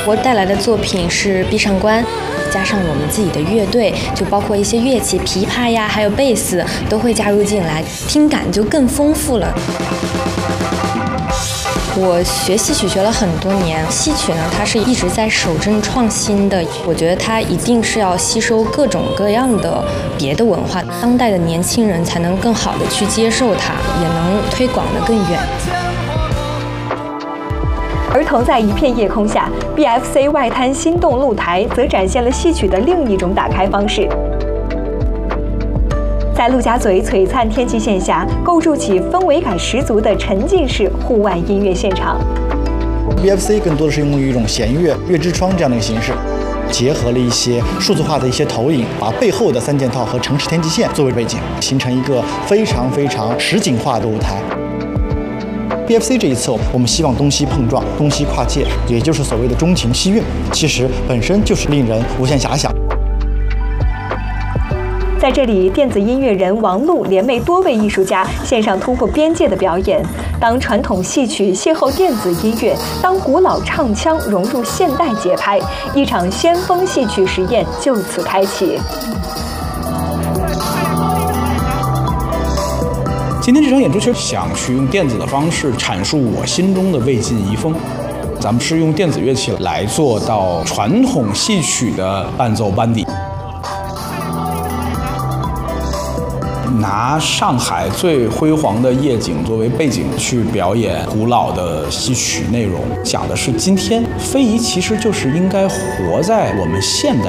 我带来的作品是《闭上关》，加上我们自己的乐队，就包括一些乐器，琵琶呀，还有贝斯都会加入进来，听感就更丰富了。我学戏曲学了很多年，戏曲呢，它是一直在守正创新的。我觉得它一定是要吸收各种各样的别的文化，当代的年轻人才能更好的去接受它，也能推广得更远。 而同在一片夜空下 ，BFC 外滩心动露台则展现了戏曲的另一种打开方式。在陆家嘴璀璨天气线下，构筑起氛围感十足的沉浸式户外音乐现场。 BFC 更多的是用一种弦乐、乐之窗这样的一个形式，结合了一些数字化的一些投影，把背后的三件套和城市天际线作为背景，形成一个非常实景化的舞台。BFC 这一次，我们希望东西碰撞、东西跨界，也就是所谓的中情西韵，其实本身就是令人无限遐想。 在这里，电子音乐人王璐联袂多位艺术家，献上突破边界的表演。当传统戏曲邂逅电子音乐，当古老唱腔融入现代节拍，一场先锋戏曲实验就此开启。 今天这场演出其实想去用电子的方式阐述我心中的魏晋遗风。咱们是用电子乐器来做到传统戏曲的伴奏班底。拿上海最辉煌的夜景作为背景去表演古老的戏曲内容，讲的是今天非遗其实就是应该活在我们现代